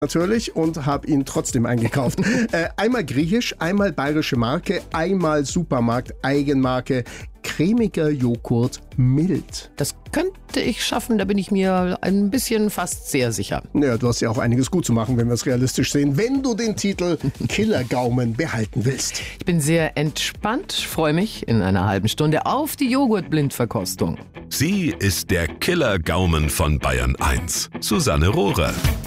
natürlich und habe ihn trotzdem eingekauft. Einmal griechisch, einmal bayerische Marke, einmal Supermarkt, Eigenmarke. Cremiger Joghurt, mild. Das könnte ich schaffen, da bin ich mir ein bisschen fast sehr sicher. Naja, du hast ja auch einiges gut zu machen, wenn wir es realistisch sehen, wenn du den Titel Killergaumen behalten willst. Ich bin sehr entspannt, freue mich in einer halben Stunde auf die Joghurtblindverkostung. Sie ist der Killergaumen von Bayern 1. Susanne Rohrer.